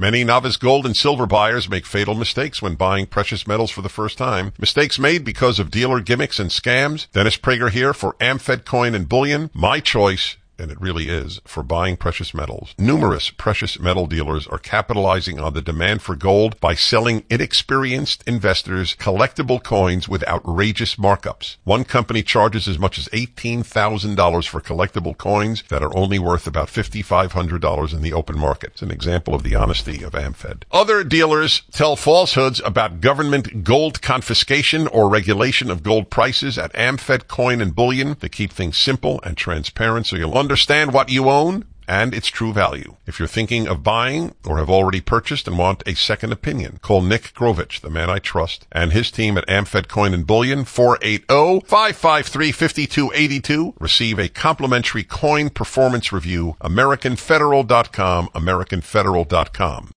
Many novice gold and silver buyers make fatal mistakes when buying precious metals for the first time. Mistakes made because of dealer gimmicks and scams. Dennis Prager here for Amfed Coin and Bullion. My choice, and it really is, for buying precious metals. Numerous precious metal dealers are capitalizing on the demand for gold by selling inexperienced investors collectible coins with outrageous markups. One company charges as much as $18,000 for collectible coins that are only worth about $5,500 in the open market. It's an example of the honesty of Amfed. Other dealers tell falsehoods about government gold confiscation or regulation of gold prices at Amfed Coin and Bullion. They keep things simple and transparent so you'll understand what you own and its true value. If you're thinking of buying or have already purchased and want a second opinion, call Nick Grovich, the man I trust, and his team at Amfed Coin and Bullion, 480-553-5282. Receive a complimentary coin performance review, AmericanFederal.com, AmericanFederal.com.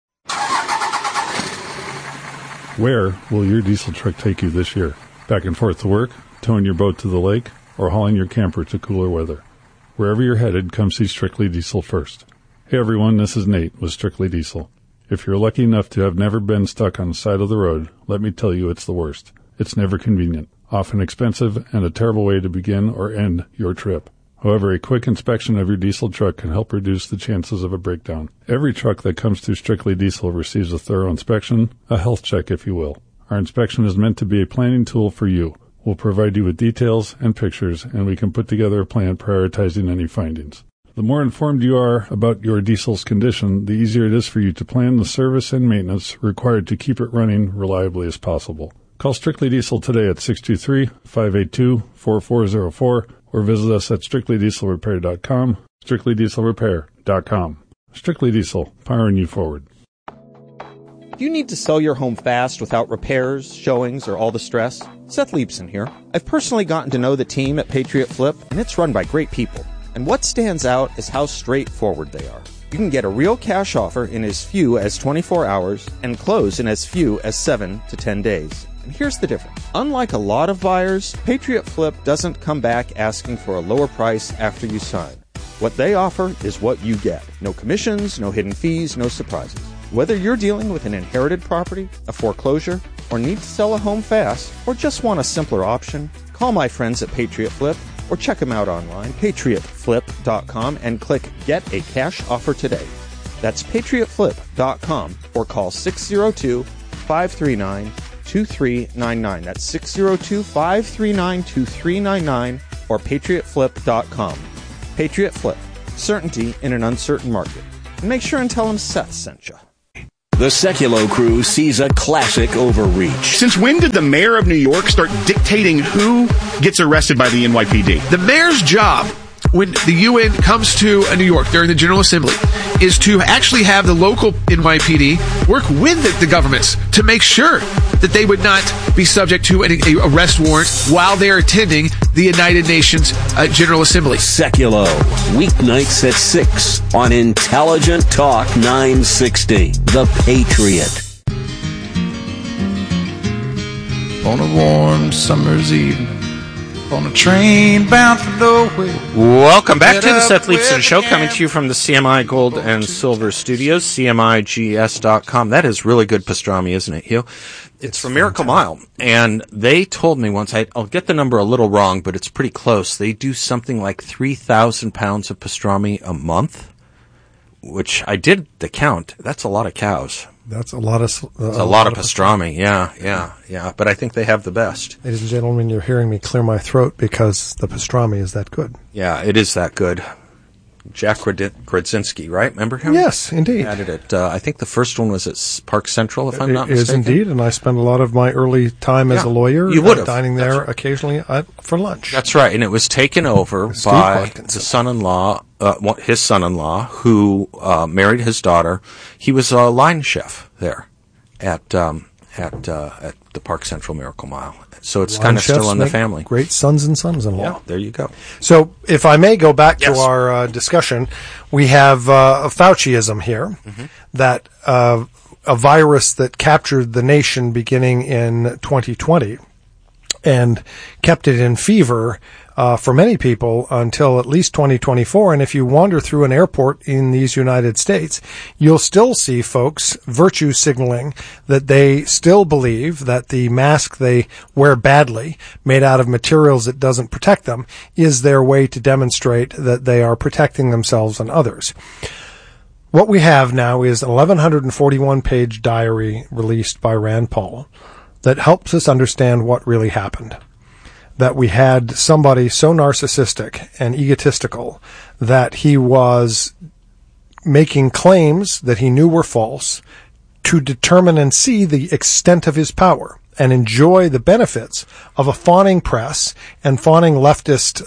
Where will your diesel truck take you this year? Back and forth to work, towing your boat to the lake, or hauling your camper to cooler weather? Wherever you're headed, come see Strictly Diesel first. Hey everyone, this is Nate with Strictly Diesel. If you're lucky enough to have never been stuck on the side of the road, let me tell you it's the worst. It's never convenient, often expensive, and a terrible way to begin or end your trip. However, a quick inspection of your diesel truck can help reduce the chances of a breakdown. Every truck that comes through Strictly Diesel receives a thorough inspection, a health check if you will. Our inspection is meant to be a planning tool for you. We'll provide you with details and pictures, and we can put together a plan prioritizing any findings. The more informed you are about your diesel's condition, the easier it is for you to plan the service and maintenance required to keep it running reliably as possible. Call Strictly Diesel today at 623-582-4404 or visit us at strictlydieselrepair.com, strictlydieselrepair.com. Strictly Diesel, powering you forward. Do you need to sell your home fast without repairs, showings, or all the stress? Seth Leibson here. I've personally gotten to know the team at Patriot Flip, and it's run by great people. And what stands out is how straightforward they are. You can get a real cash offer in as few as 24 hours and close in as few as 7 to 10 days. And here's the difference. Unlike a lot of buyers, Patriot Flip doesn't come back asking for a lower price after you sign. What they offer is what you get. No commissions, no hidden fees, no surprises. Whether you're dealing with an inherited property, a foreclosure, or need to sell a home fast, or just want a simpler option, call my friends at Patriot Flip or check them out online, patriotflip.com, and click Get a Cash Offer today. That's patriotflip.com or call 602-539-2399. That's 602-539-2399 or patriotflip.com. Patriot Flip. Certainty in an uncertain market. And make sure and tell them Seth sent you. The Sekulow crew sees a classic overreach. Since when did the mayor of New York start dictating who gets arrested by the NYPD? The mayor's job, when the UN comes to New York during the General Assembly, is to actually have the local NYPD work with the governments to make sure that they would not be subject to an arrest warrant while they're attending the United Nations General Assembly. Sekulow, weeknights at 6 on Intelligent Talk 960, The Patriot. On a warm summer's evening, on a train bound for nowhere. Welcome back to the Seth Leibson Show, coming to you from the CMI Gold and Silver Studios, CMIGS.com. That is really good pastrami, isn't it, Hugh? It's from Miracle Mile, and they told me once, I'll get the number a little wrong, but it's pretty close. They do something like 3,000 pounds of pastrami a month, which I did the count. That's a lot of cows. That's a lot of pastrami. Yeah. But I think they have the best. Ladies and gentlemen, you're hearing me clear my throat because the pastrami is that good. Yeah, it is that good. Jack Krodzinski, right? Remember him? Yes, indeed. Added it. I think the first one was at Park Central, if I'm not mistaken. It is indeed, and I spent a lot of my early time as a lawyer dining there occasionally for lunch. That's right, and it was taken over by the son-in-law, his son-in-law, who married his daughter. He was a line chef there at the Park Central Miracle Mile. So it's kind of still in the family. Great sons and sons-in-law. Yeah, there you go. So if I may go back to our discussion, we have a Fauciism here, that a virus that captured the nation beginning in 2020 and kept it in fever for many people until at least 2024. And if you wander through an airport in these United States, you'll still see folks virtue signaling that they still believe that the mask they wear badly, made out of materials that doesn't protect them, is their way to demonstrate that they are protecting themselves and others. What we have now is an 1,141-page diary released by Rand Paul that helps us understand what really happened. That we had somebody so narcissistic and egotistical that he was making claims that he knew were false to determine and see the extent of his power and enjoy the benefits of a fawning press and fawning leftist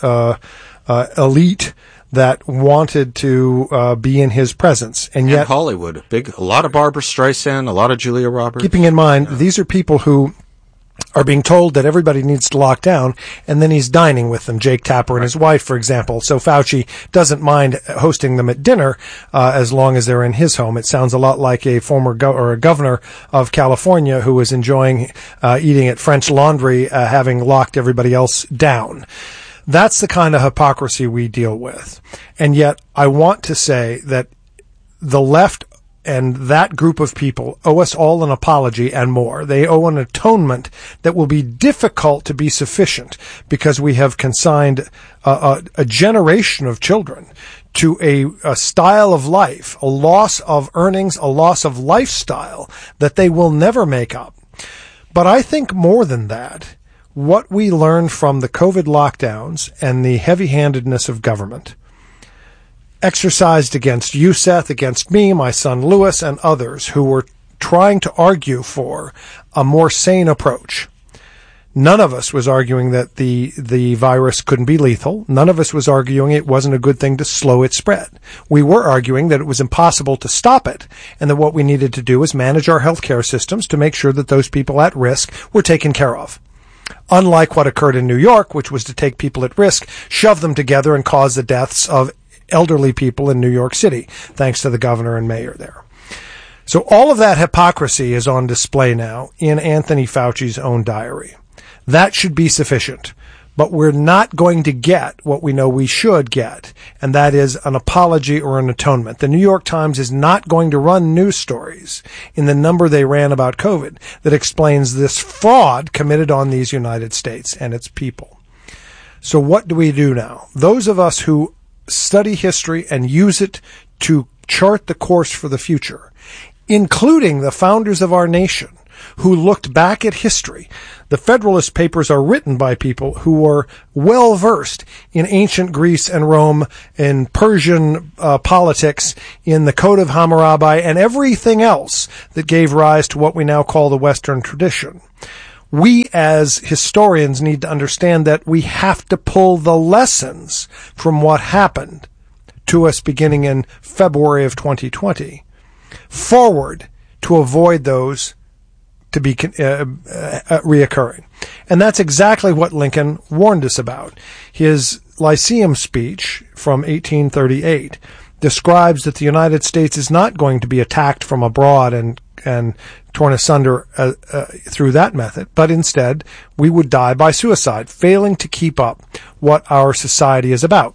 elite that wanted to be in his presence. And yet Hollywood, a lot of Barbara Streisand, a lot of Julia Roberts. Keeping in mind, these are people who are being told that everybody needs to lock down, and then he's dining with them, Jake Tapper and his wife, for example. So Fauci doesn't mind hosting them at dinner as long as they're in his home. It sounds a lot like a former a governor of California who was enjoying eating at French Laundry, having locked everybody else down. That's the kind of hypocrisy we deal with. And yet I want to say that the left and that group of people owe us all an apology and more. They owe an atonement that will be difficult to be sufficient because we have consigned a generation of children to a style of life, a loss of earnings, a loss of lifestyle that they will never make up. But I think more than that, what we learned from the COVID lockdowns and the heavy-handedness of government exercised against you, Seth, against me, my son Lewis, and others who were trying to argue for a more sane approach. None of us was arguing that the virus couldn't be lethal. None of us was arguing it wasn't a good thing to slow its spread. We were arguing that it was impossible to stop it, and that what we needed to do was manage our healthcare systems to make sure that those people at risk were taken care of. Unlike what occurred in New York, which was to take people at risk, shove them together, and cause the deaths of elderly people in New York City, thanks to the governor and mayor there. So all of that hypocrisy is on display now in Anthony Fauci's own diary. That should be sufficient. But we're not going to get what we know we should get, and that is an apology or an atonement. The New York Times is not going to run news stories in the number they ran about COVID that explains this fraud committed on these United States and its people. So what do we do now? Those of us who study history and use it to chart the course for the future, including the founders of our nation, who looked back at history. The Federalist Papers are written by people who were well versed in ancient Greece and Rome, in Persian politics, in the Code of Hammurabi, and everything else that gave rise to what we now call the Western tradition. We as historians need to understand that we have to pull the lessons from what happened to us beginning in February of 2020 forward to avoid those to be reoccurring. And that's exactly what Lincoln warned us about. His Lyceum speech from 1838 describes that the United States is not going to be attacked from abroad and torn asunder through that method, but instead we would die by suicide, failing to keep up what our society is about.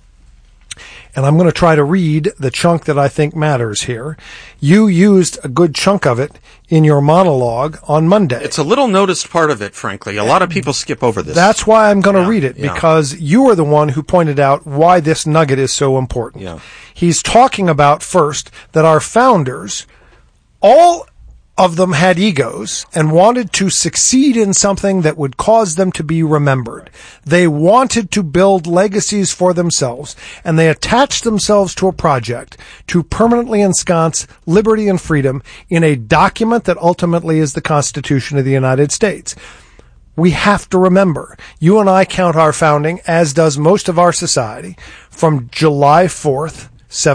And I'm going to try to read the chunk that I think matters here. You used a good chunk of it in your monologue on Monday. It's a little noticed part of it, frankly. A lot of people skip over this. That's why I'm going to read it, because you are the one who pointed out why this nugget is so important. Yeah. He's talking about, first, that our founders, all of them had egos and wanted to succeed in something that would cause them to be remembered. They wanted to build legacies for themselves, and they attached themselves to a project to permanently ensconce liberty and freedom in a document that ultimately is the Constitution of the United States. We have to remember, you and I count our founding, as does most of our society, from July 4th,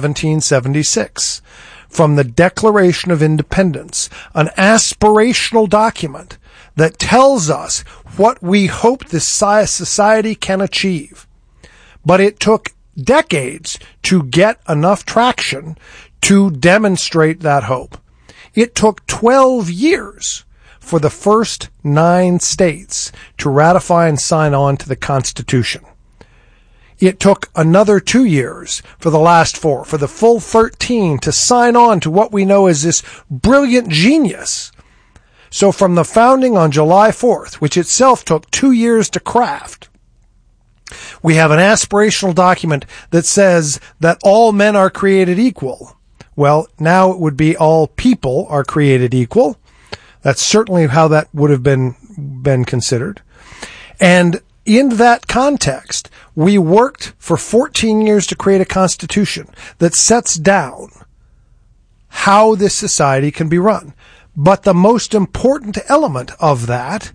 1776. From the Declaration of Independence, an aspirational document that tells us what we hope this society can achieve. But it took decades to get enough traction to demonstrate that hope. It took 12 years for the first 9 states to ratify and sign on to the Constitution. It took another 2 years for the last 4, for the full 13 to sign on to what we know as this brilliant genius. So from the founding on July 4th, which itself took 2 years to craft, we have an aspirational document that says that all men are created equal. Well, now it would be all people are created equal. That's certainly how that would have been considered. And in that context, we worked for 14 years to create a constitution that sets down how this society can be run. But the most important element of that,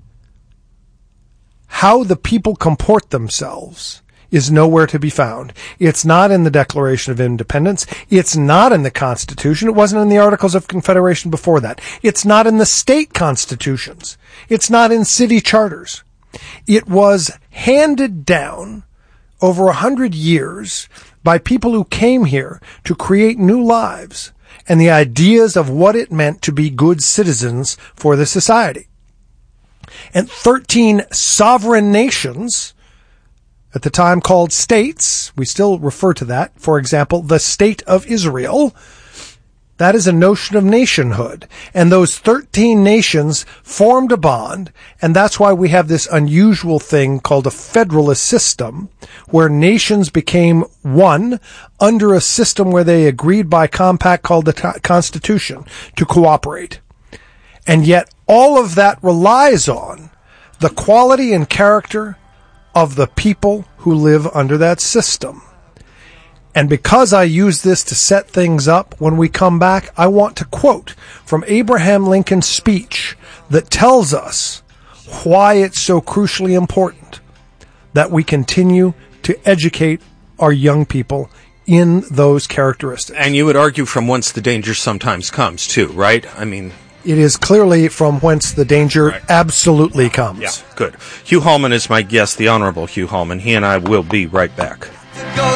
how the people comport themselves, is nowhere to be found. It's not in the Declaration of Independence. It's not in the Constitution. It wasn't in the Articles of Confederation before that. It's not in the state constitutions. It's not in city charters. It was handed down over 100 years by people who came here to create new lives and the ideas of what it meant to be good citizens for the society. And 13 sovereign nations, at the time called states, we still refer to that, for example, the State of Israel, that is a notion of nationhood. And those 13 nations formed a bond, and that's why we have this unusual thing called a federalist system, where nations became one under a system where they agreed by compact called the Constitution to cooperate. And yet all of that relies on the quality and character of the people who live under that system. And because I use this to set things up, when we come back, I want to quote from Abraham Lincoln's speech that tells us why it's so crucially important that we continue to educate our young people in those characteristics. And you would argue from whence the danger sometimes comes, too, right? I mean, it is clearly from whence the danger absolutely comes. Yeah, good. Hugh Hallman is my guest, the Honorable Hugh Hallman. He and I will be right back.